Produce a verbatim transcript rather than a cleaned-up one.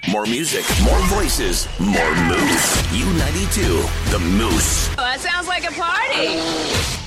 More music, more voices, more moose. U ninety-two, the Moose. Well, that sounds like a party.